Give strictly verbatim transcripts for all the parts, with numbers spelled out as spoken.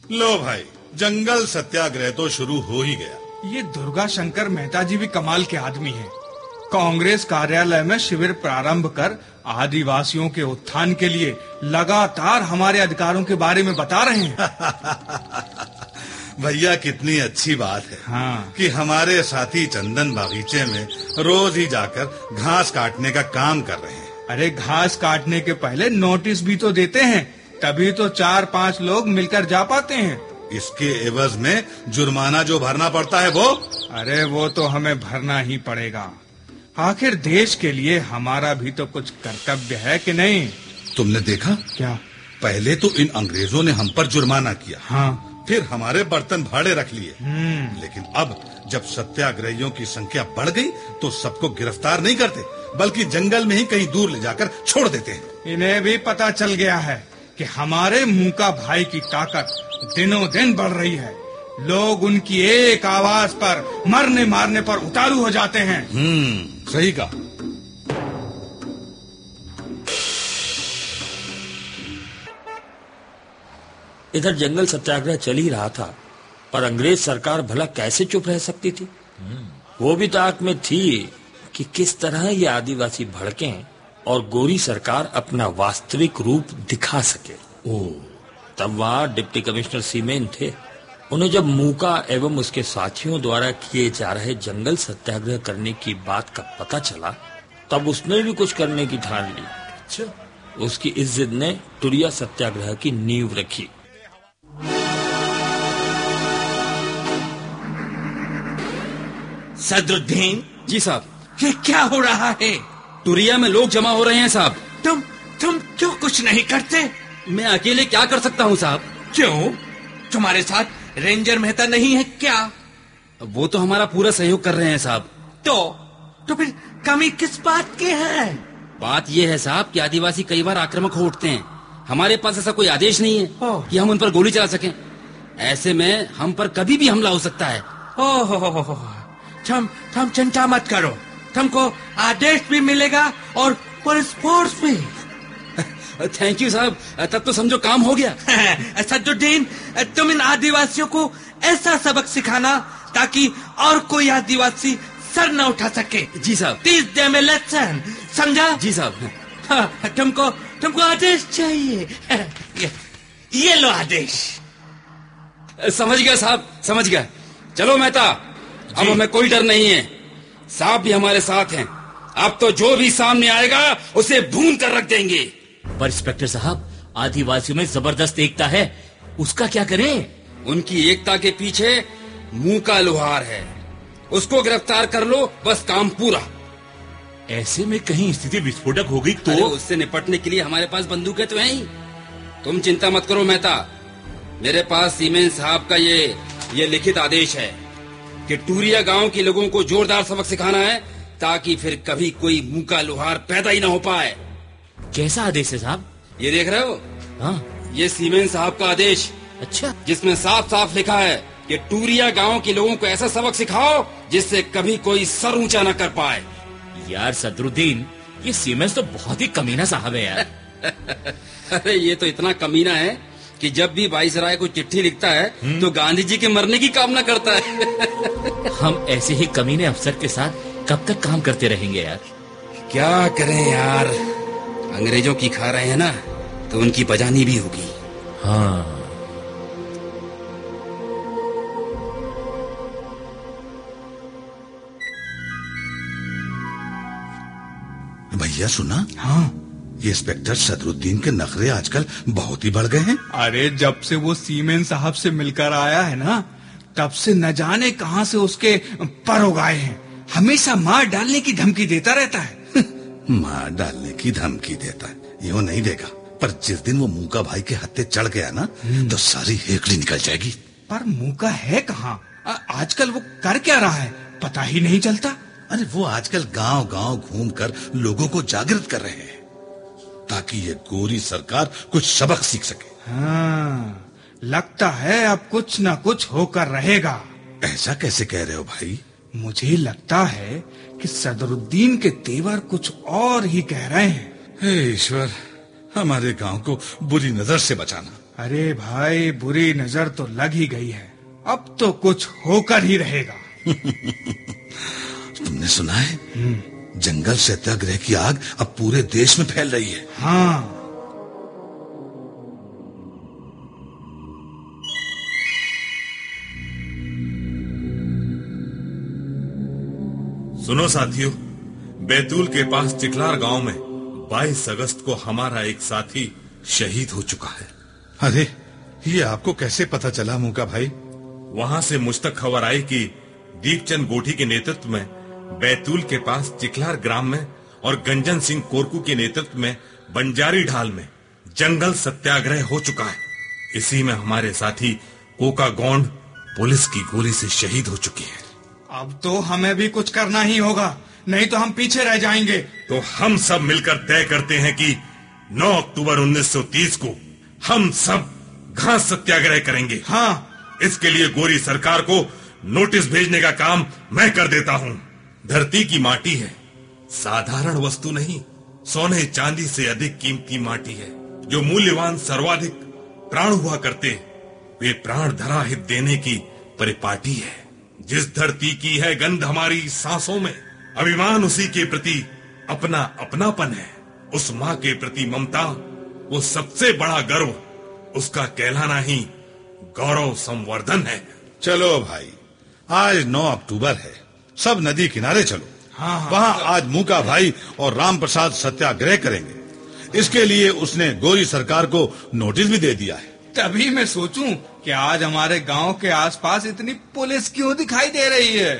लो भाई, जंगल सत्याग्रह तो शुरू हो ही गया। ये दुर्गा शंकर मेहता जी भी कमाल के आदमी हैं। कांग्रेस कार्यालय में शिविर प्रारंभ कर आदिवासियों के उत्थान के लिए लगातार हमारे अधिकारों के बारे में बता रहे हैं। भैया कितनी अच्छी बात है हाँ। कि हमारे साथी चंदन बागीचे में रोज ही जाकर घास काटने का काम कर रहे हैं। अरे घास काटने के पहले नोटिस भी तो देते हैं, तभी तो चार पांच लोग मिलकर जा पाते हैं। इसके एवज में जुर्माना जो भरना पड़ता है वो अरे वो तो हमें भरना ही पड़ेगा। आखिर देश के लिए हमारा भी तो कुछ कर्तव्य है कि नहीं। तुमने देखा क्या? पहले तो इन अंग्रेजों ने हम पर जुर्माना किया, हाँ। फिर हमारे बर्तन भाड़े रख लिए, लेकिन अब जब सत्याग्रहियों की संख्या बढ़ गई तो सबको गिरफ्तार नहीं करते, बल्कि जंगल में ही कहीं दूर ले जाकर छोड़ देते हैं। इन्हें भी पता चल गया है कि हमारे मूका भाई की ताकत दिनों दिन बढ़ रही है। लोग उनकी एक आवाज पर मरने मारने पर उतारू हो जाते हैं। हम्म सही कहा। इधर जंगल सत्याग्रह चल ही रहा था, पर अंग्रेज सरकार भला कैसे चुप रह सकती थी। वो भी ताक में थी कि किस तरह ये आदिवासी भड़कें और गोरी सरकार अपना वास्तविक रूप दिखा सके। ओह, तब वहाँ डिप्टी कमिश्नर सीमेन थे। उन्हें जब मूका एवं उसके साथियों द्वारा किए जा रहे जंगल सत्याग्रह करने की बात का पता चला, तब उसने भी कुछ करने की ठान ली। अच्छा। उसकी इस जिद ने टुरिया सत्याग्रह की नींव रखी। सदरुद्दीन जी साहब। ये क्या हो रहा है? टुरिया में लोग जमा हो रहे हैं साहब। तुम तुम क्यों कुछ नहीं करते? मैं अकेले क्या कर सकता हूँ साहब? क्यों? तुम्हारे साथ रेंजर मेहता नहीं है क्या? वो तो हमारा पूरा सहयोग कर रहे हैं साहब। तो तो फिर कमी किस बात की है? बात ये है साहब कि आदिवासी कई बार आक्रामक हो उठते हैं। हमारे पास ऐसा कोई आदेश नहीं है कि हम उन पर गोली चला सकें। ऐसे में हम पर कभी भी हमला हो सकता है। ओह, तुम तुम चिंता मत करो, तुमको आदेश भी मिलेगा और पुलिस फोर्स भी। थैंक यू साहब, तब तो समझो काम हो गया। सदरुद्दीन, तुम इन आदिवासियों को ऐसा सबक सिखाना ताकि और कोई आदिवासी सर न उठा सके। जी साहब। टीच देम ए लेसन, समझा? जी साहब। हाँ, तुमको तुमको आदेश चाहिए। ये, ये लो आदेश। समझ गया साहब, समझ गया। चलो मेहता, अब हमें कोई डर नहीं है। साहब भी हमारे साथ हैं। अब तो जो भी सामने आएगा उसे भून कर रख देंगे। पर इंस्पेक्टर साहब, आदिवासियों में जबरदस्त एकता है, उसका क्या करें? उनकी एकता के पीछे मुंह का लोहार है, उसको गिरफ्तार कर लो, बस काम पूरा। ऐसे में कहीं स्थिति विस्फोटक हो गई तो? अरे उससे निपटने के लिए हमारे पास बंदूकें तो हैं ही। तुम चिंता मत करो मेहता, मेरे पास सीमेन साहब का ये ये लिखित आदेश है कि टूरिया गांव के लोगों को जोरदार सबक सिखाना है ताकि फिर कभी कोई मुंह का लोहार पैदा ही ना हो पाए। कैसा आदेश है साहब? ये देख रहे हो? हाँ। ये सीमेन साहब का आदेश। अच्छा। जिसमें साफ साफ लिखा है कि टूरिया गांव के लोगों को ऐसा सबक सिखाओ जिससे कभी कोई सर ऊंचा न कर पाए। यार सदरुद्दीन, ये सीमेंस तो बहुत ही कमीना साहब है यार। अरे ये तो इतना कमीना है कि जब भी वाइसराय को चिट्ठी लिखता है तो गांधी जी के मरने की कामना करता है। हम ऐसे ही कमीने अफसर के साथ कब तक काम करते रहेंगे यार? क्या करें यार, अंग्रेजों की खा रहे हैं ना, तो उनकी बजानी भी होगी। हाँ। भैया सुना? हाँ। ये इंस्पेक्टर सदरुद्दीन के नखरे आजकल बहुत ही बढ़ गए हैं। अरे जब से वो सीमेन साहब से मिलकर आया है ना, तब से न जाने कहां से उसके पर उगाए हैं। हमेशा मार डालने की धमकी देता रहता है। मार डालने की धमकी देता है, यूं नहीं देगा, पर जिस दिन वो मूका भाई के हत्थे चढ़ गया ना तो सारी हेकड़ी निकल जाएगी। पर मूका है कहाँ? आजकल वो कर क्या रहा है पता ही नहीं चलता। अरे वो आजकल गांव गांव घूमकर लोगों को जागृत कर रहे हैं ताकि ये गोरी सरकार कुछ सबक सीख सके। हाँ, लगता है अब कुछ न कुछ होकर रहेगा। ऐसा कैसे कह रहे हो भाई? मुझे लगता है कि सदरुद्दीन के तेवर कुछ और ही कह रहे हैं। हे ईश्वर, हमारे गांव को बुरी नजर से बचाना। अरे भाई, बुरी नजर तो लग ही गई है, अब तो कुछ होकर ही रहेगा। तुमने सुना है? जंगल सत्याग्रह की आग अब पूरे देश में फैल रही है। हाँ। सुनो साथियों, बैतूल के पास चिकलार गांव में बाईस अगस्त को हमारा एक साथी शहीद हो चुका है। अरे, ये आपको कैसे पता चला मूका भाई? वहां से मुझ तक खबर आई कि दीपचंद गोठी के नेतृत्व में बैतूल के पास चिकलार ग्राम में और गंजन सिंह कोरकू के नेतृत्व में बंजारी ढाल में जंगल सत्याग्रह हो चुका है। इसी में हमारे साथी कोका गोंड पुलिस की गोली से शहीद हो चुके हैं। अब तो हमें भी कुछ करना ही होगा, नहीं तो हम पीछे रह जाएंगे। तो हम सब मिलकर तय करते हैं कि नौ अक्टूबर उन्नीस सौ तीस को हम सब घास सत्याग्रह करेंगे। हाँ। इसके लिए गोरी सरकार को नोटिस भेजने का काम मैं कर देता हूँ। धरती की माटी है, साधारण वस्तु नहीं, सोने चांदी से अधिक कीमती माटी है, जो मूल्यवान सर्वाधिक प्राण हुआ करते, वे प्राण धरा हित देने की परिपाटी है। जिस धरती की है गंध हमारी सांसों में, अभिमान उसी के प्रति अपना अपनापन है। उस माँ के प्रति ममता वो सबसे बड़ा गर्व, उसका कहलाना ही गौरव संवर्धन है। चलो भाई, आज नौ अक्टूबर है, सब नदी किनारे चलो। हाँ, हाँ, वहाँ आज मूका भाई और राम प्रसाद सत्याग्रह करेंगे। इसके लिए उसने गोरी सरकार को नोटिस भी दे दिया है। तभी मैं सोचूं कि आज हमारे गांव के आसपास इतनी पुलिस क्यों दिखाई दे रही है।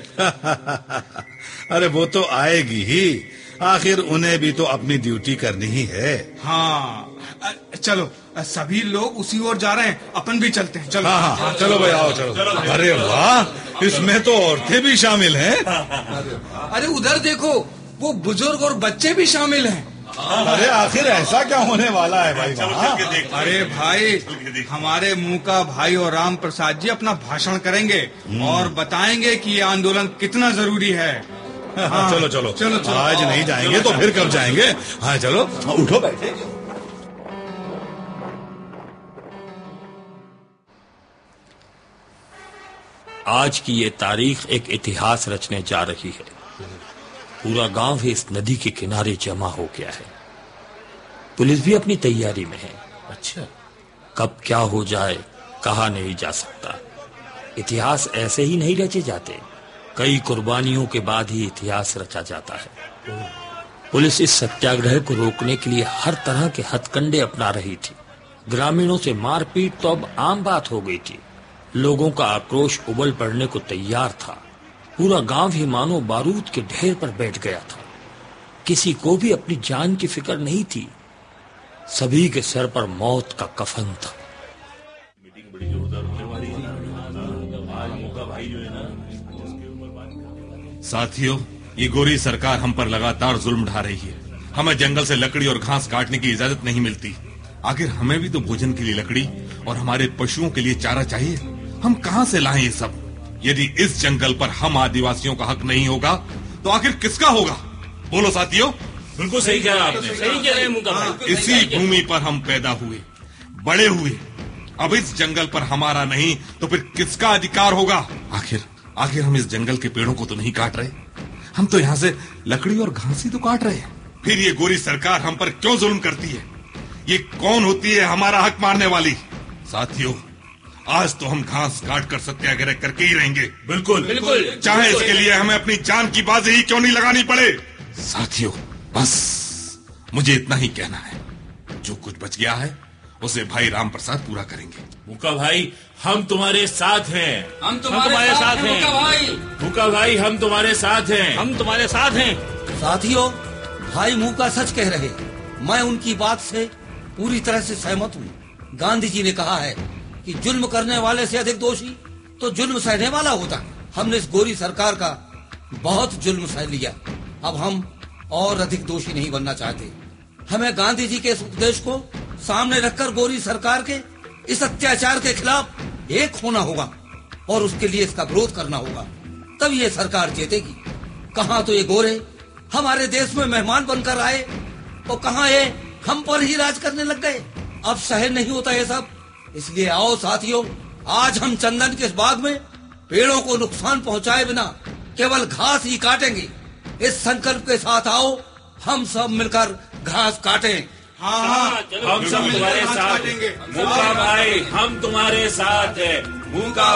अरे वो तो आएगी ही, आखिर उन्हें भी तो अपनी ड्यूटी करनी ही है। हाँ, चलो सभी लोग उसी ओर जा रहे हैं, अपन भी चलते हैं। चलो। हाँ हाँ, हाँ चलो भाई, आओ चलो। अरे वाह, इसमें तो औरतें भी शामिल हैं। अरे उधर देखो, वो बुजुर्ग और बच्चे भी शामिल हैं। अरे आखिर ऐसा क्या होने वाला है भाई वहाँ? अरे भाई, हमारे मूका भाई और राम प्रसाद जी अपना भाषण करेंगे और बताएंगे कि ये आंदोलन कितना जरूरी है। हाँ, चलो चलो चलो चलो। आज नहीं जाएंगे तो फिर कब जाएंगे? हाँ चलो, उठो, बैठे। आज की ये तारीख एक इतिहास रचने जा रही है। पूरा गांव ही इस नदी के किनारे जमा हो गया है। पुलिस भी अपनी तैयारी में है। अच्छा, कब क्या हो जाए कहा नहीं जा सकता। इतिहास ऐसे ही नहीं रचे जाते, कई कुर्बानियों के बाद ही इतिहास रचा जाता है। पुलिस इस सत्याग्रह को रोकने के लिए हर तरह के हथकंडे अपना रही थी। ग्रामीणों से मारपीट तो अब आम बात हो गई थी। लोगों का आक्रोश उबल पड़ने को तैयार था। पूरा गांव ही मानो बारूद के ढेर पर बैठ गया था। किसी को भी अपनी जान की फिक्र नहीं थी। सभी के सर पर मौत का कफन था। साथियों, ये गोरी सरकार हम पर लगातार जुल्म ढा रही है। हमें जंगल से लकड़ी और घास काटने की इजाजत नहीं मिलती। आखिर हमें भी तो भोजन के लिए लकड़ी और हमारे पशुओं के लिए चारा चाहिए। हम कहां से लाएं ये सब? यदि इस जंगल पर हम आदिवासियों का हक नहीं होगा तो आखिर किसका होगा? बोलो साथियों। बिल्कुल सही कहा आपने। सही कह रहे हैं मूका भाई। इसी भूमि पर हम पैदा हुए, बड़े हुए। अब इस जंगल पर हमारा नहीं तो फिर किसका अधिकार होगा? आखिर आखिर हम इस जंगल के पेड़ों को तो नहीं काट रहे, हम तो यहाँ से लकड़ी और घास ही तो काट रहे हैं। फिर ये गोरी सरकार हम पर क्यों जुल्म करती है? ये कौन होती है हमारा हक मारने वाली? साथियों, आज तो हम घास काट कर सत्याग्रह करके ही रहेंगे। बिल्कुल बिल्कुल, चाहे इसके लिए हमें अपनी जान की बाजी ही क्यों नहीं लगानी पड़े। साथियों, बस मुझे इतना ही कहना है। जो कुछ बच गया है उसे भाई राम प्रसाद पूरा करेंगे। मूका भाई, हम तुम्हारे साथ हैं। हम तुम्हारे साथ हैं मूका भाई। मूका भाई, हम तुम्हारे साथ हैं। हम तुम्हारे साथ हैं। साथियों, भाई मूका सच कह रहे। मैं उनकी बात से पूरी तरह से सहमत हूँ। गांधी जी ने कहा है कि जुल्म करने वाले से अधिक दोषी तो जुल्म सहने वाला होता है। हमने इस गोरी सरकार का बहुत जुल्म सह लिया। अब हम और अधिक दोषी नहीं बनना चाहते। हमें गांधी जी के इस उपदेश को सामने रखकर गोरी सरकार के इस अत्याचार के खिलाफ एक होना होगा और उसके लिए इसका विरोध करना होगा। तब ये सरकार जीतेगी। कहाँ तो ये गोरे हमारे देश में मेहमान बनकर आए और कहाँ ये हम पर ही राज करने लग गए। अब सहन नहीं होता ये सब, इसलिए आओ साथियों, आज हम चंदन के इस बाग में पेड़ों को नुकसान पहुंचाए बिना केवल घास ही काटेंगे। इस संकल्प के साथ आओ हम सब मिलकर घास काटें। हाँ हाँ, हम सब तुम्हारे साथ हैं। मूका भाई, हम तुम्हारे साथ हैं। मूका